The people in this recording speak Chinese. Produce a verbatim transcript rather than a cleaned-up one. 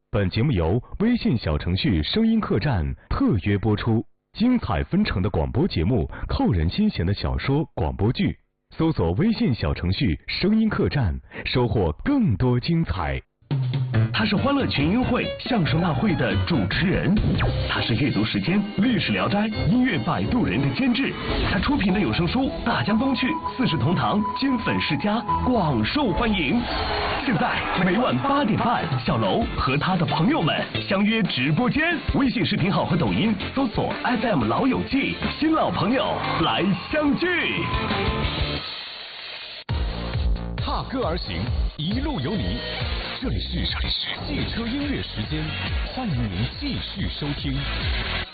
本节目由微信小程序声音客栈特约播出，精彩纷呈的广播节目，扣人心弦的小说、广播剧，搜索微信小程序声音客栈，收获更多精彩。 他是欢乐群英会相声大会的主持人，他是阅读时间历史聊斋音乐摆渡人的监制，他出品的有声书《大江东去》《四世同堂》金粉世家广受欢迎。现在每晚八点半，小楼和他的朋友们相约直播间，微信视频号和抖音搜索 F M 老友记，新老朋友来相聚。 踏歌而行，一路有你。这里是汽车音乐时间，欢迎您继续收听。